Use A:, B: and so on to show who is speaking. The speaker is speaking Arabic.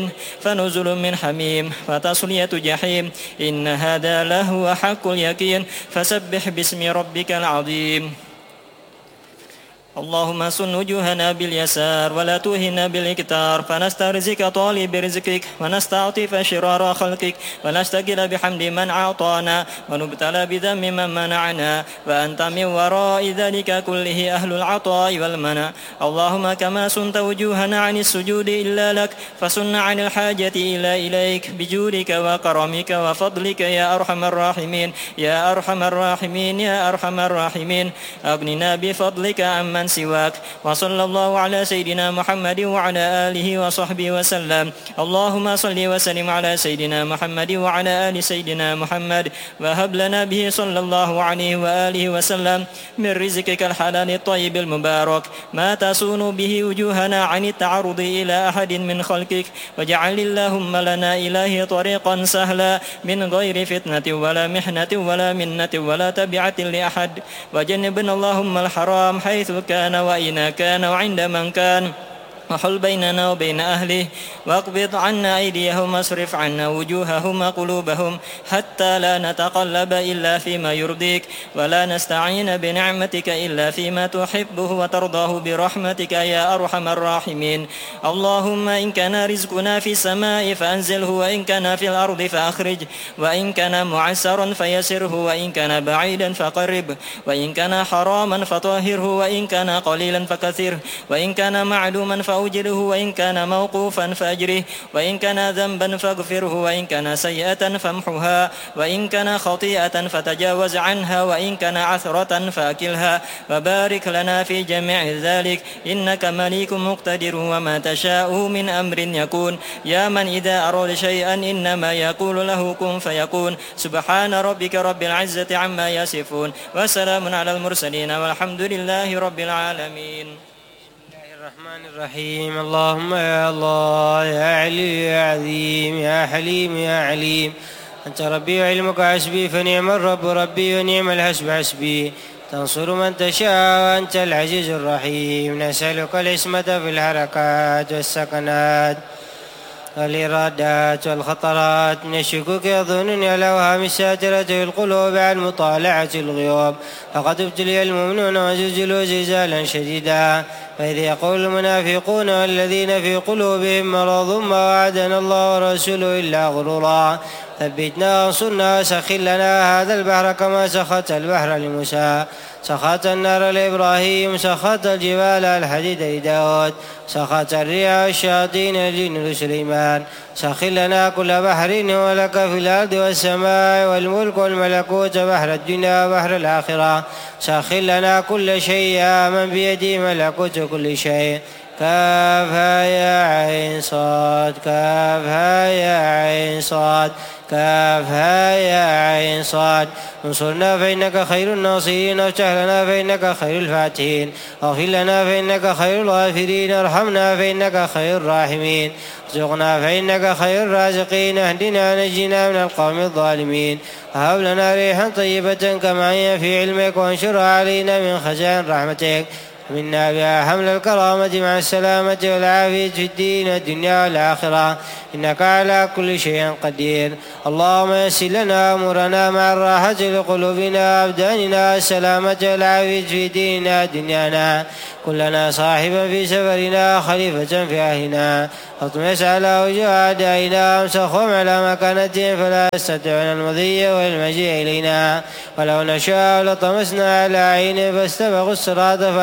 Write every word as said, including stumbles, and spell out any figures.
A: فنزل من حميم وتصلية جحيم إن هذا لهو حق اليقين فسبح باسم ربك العظيم. اللهم سن وجوهنا باليسار ولا توهنا بالإكتار فنسترزق طالب رزقك ونستعطف شرار خلقك ونشتغل بحمد من أعطانا ونبتلى بذم من منعنا وأنت من وراء ذلك كله أهل العطاء والمنع. اللهم كما سنت وجوهنا عن السجود إلا لك فسن عن الحاجة إلا إليك بجودك وكرمك وفضلك يا أرحم الراحمين يا أرحم الراحمين يا أرحم الراحمين. أغننا بفضلك عمن سواك. وصلى الله على سيدنا محمد وعلى آله وصحبه وسلم. اللهم صل وسلم على سيدنا محمد وعلى آل سيدنا محمد وهب لنا به صلى الله عليه وآله وسلم من رزقك الحلال الطيب المبارك ما تصون به وجوهنا عن التعرض إلى أحد من خلقك واجعل اللهم لنا إلهي طريقا سهلا من غير فتنة ولا محنة ولا منة ولا تبعة لأحد وجنبنا اللهم الحرام حيث كان وأين كان وعند من كان وحل بيننا وبين أهله واقبض عنا أيديهم واصرف عنا وجوههم وقلوبهم حتى لا نتقلب إلا فيما يرضيك ولا نستعين بنعمتك إلا فيما تحبه وترضاه برحمتك يا أرحم الراحمين. اللهم إن كان رزقنا في السماء فأنزله وإن كان في الأرض فأخرج وإن كان معسرا فيسره وإن كان بعيدا فقرب وإن كان حراما فطهره وإن كان قليلا فكثره وإن كان معلوما فأخرج أوجره وإن كان موقوفا فأجره وإن كان ذنبا فاغفره وإن كان سيئة فامحها وإن كان خطيئة فتجاوز عنها وإن كان عثرة فأكلها وبارك لنا في جميع ذلك إنك مليك مقتدر وما تشاء من أمر يكون يا من إذا أراد شيئا إنما يقول له كن فيكون. سبحان ربك رب العزة عما يصفون وسلام على المرسلين والحمد لله رب العالمين.
B: الرحمن الرحيم. اللهم يا الله يا علي يا عظيم يا حليم يا عليم أنت ربي وعلمك حسبي فنعم الرب ربي ونعم الحسب حسبي تنصر من تشاء وأنت العزيز الرحيم. نسألك العصمة في الحركات والسكنات والإرادات والخطرات من الشكوك والظنون والأوهام الساترة في القلوب عن مطالعة الغيوب فقد ابتلي المؤمنون وزلزلوا زلزالا شديدا فإذ يقول المنافقون والذين في قلوبهم مرض ما وعدنا الله ورسوله إلا غرورا ثبتنا وانصرنا وسخر لنا هذا البحر كما سخط البحر لموسى سخط النار لإبراهيم سخط الجبال الحديد لداود سخط الريح والشياطين الجن لسليمان سخر لنا كل بحر ولك في الأرض والسماء والملك والملكوت بحر الدنيا وبحر الآخرة سخر لنا كل شيء يا من بيده ملكوت كل شيء. كافها يا عين صاد كافها يا عين صاد كافها يا عين صاد. انصرنا فإنك خير الناصرين وافتح لنا فإنك خير الفاتحين اغفر لنا فإنك خير الغافرين ارحمنا فإنك خير الراحمين ارزقنا فإنك خير الرازقين اهدنا نجنا من القوم الظالمين وهب لنا ريحا طيبة كما هي في علمك وانشرها علينا من خزائن رحمتك منا بها حمل الكرامة مع السلامة والعافية في الدين والدنيا والآخرة إنك على كل شيء قدير. اللهم يسر لنا أمورنا مع الراحة لقلوبنا وأبداننا السلامة والعافية في ديننا ودنيانا كلنا صاحبا في سفرنا خليفة في أهلنا اطمس على وجوه أعدائنا وامسخهم على مكانتهم فلا يستطيعون المضي والمجيء إلينا ولو نشاء لطمسنا على عينهم فاستبقوا الصراط